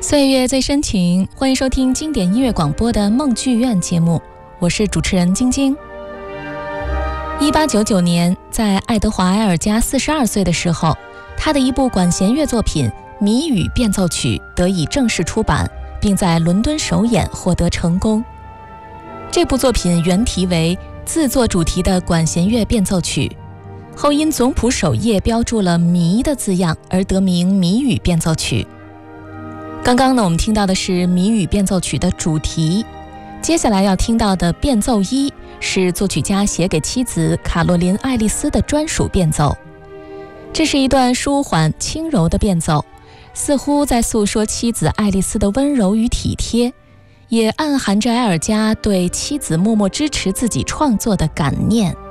岁月最深情，欢迎收听经典音乐广播的梦剧院节目，我是主持人晶晶。1899年，在爱德华·埃尔加42岁的时候，他的一部管弦乐作品《谜语变奏曲》得以正式出版，并在伦敦首演获得成功。这部作品原题为自作主题的管弦乐变奏曲，后因总谱首页标注了谜的字样而得名谜语变奏曲。刚刚呢，我们听到的是谜语变奏曲的主题，接下来要听到的变奏一是作曲家写给妻子卡洛琳·爱丽丝的专属变奏。这是一段舒缓轻柔的变奏，似乎在诉说妻子爱丽丝的温柔与体贴，也暗含着埃尔加对妻子默默支持自己创作的感念。